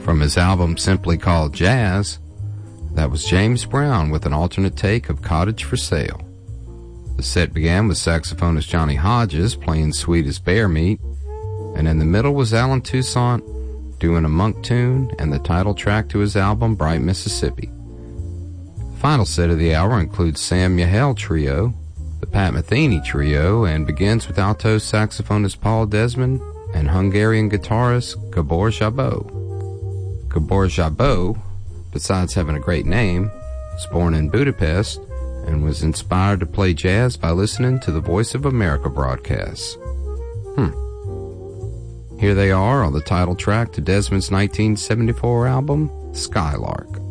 From his album simply called Jazz, that was James Brown with an alternate take of Cottage for Sale. The set began with saxophonist Johnny Hodges playing Sweet as Bear Meat, and in the middle was Alan Toussaint doing a monk tune and the title track to his album Bright Mississippi. The final set of the hour includes Sam Yahel Trio, the Pat Metheny Trio, and begins with alto saxophonist Paul Desmond and Hungarian guitarist Gabor Szabó. Gabor Szabó, besides having a great name, was born in Budapest and was inspired to play jazz by listening to the Voice of America broadcasts. Here they are on the title track to Desmond's 1974 album, Skylark.